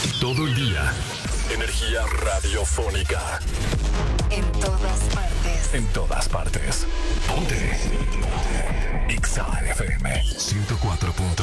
Todo el día. Energía radiofónica. En todas partes. En todas partes. Ponte. Exa FM 104.9.